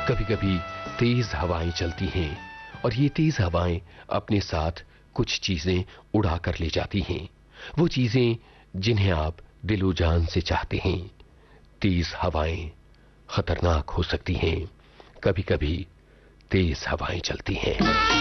कभी कभी तेज हवाएं चलती हैं और ये तेज हवाएं अपने साथ कुछ चीजें उड़ा कर ले जाती हैं, वो चीजें जिन्हें आप दिलो जान से चाहते हैं। तेज हवाएं खतरनाक हो सकती हैं, कभी कभी तेज हवाएं चलती हैं।